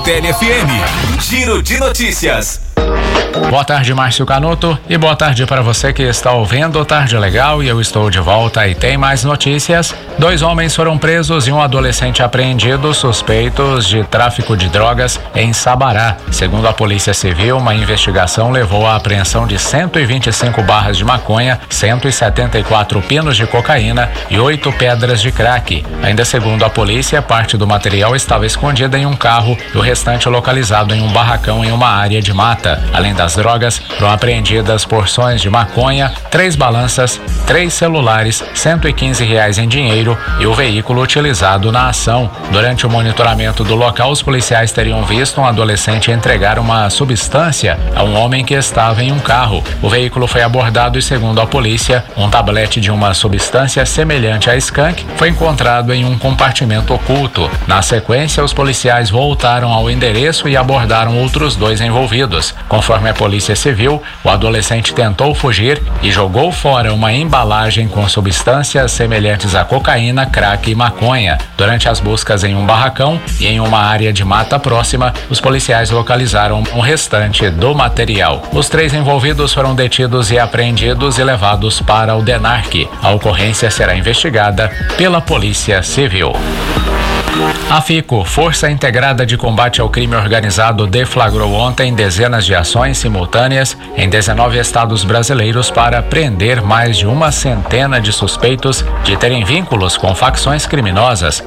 Capital FM. Giro de notícias. Boa tarde, Márcio Canuto, e boa tarde para você que está ouvindo Tarde Legal, e eu estou de volta e tem mais notícias. 2 homens foram presos e um adolescente apreendido suspeitos de tráfico de drogas em Sabará. Segundo a Polícia Civil, uma investigação levou à apreensão de 125 barras de maconha, 174 pinos de cocaína e 8 pedras de crack. Ainda segundo a polícia, parte do material estava escondida em um carro e o restante localizado em um barracão em uma área de mata. Além das drogas, foram apreendidas porções de maconha, 3 balanças, 3 celulares, R$115 em dinheiro e o veículo utilizado na ação. Durante o monitoramento do local, os policiais teriam visto um adolescente entregar uma substância a um homem que estava em um carro. O veículo foi abordado e, segundo a polícia, um tablete de uma substância semelhante a skunk foi encontrado em um compartimento oculto. Na sequência, os policiais voltaram ao endereço e abordaram outros 2 envolvidos. Conforme a Polícia Civil, o adolescente tentou fugir e jogou fora uma embalagem com substâncias semelhantes a cocaína, crack e maconha. Durante as buscas em um barracão e em uma área de mata próxima, os policiais localizaram o restante do material. Os 3 envolvidos foram detidos e apreendidos e levados para o DENARC. A ocorrência será investigada pela Polícia Civil. A FICO, Força Integrada de Combate ao Crime Organizado, deflagrou ontem dezenas de ações simultâneas em 19 estados brasileiros para prender mais de uma centena de suspeitos de terem vínculos com facções criminosas.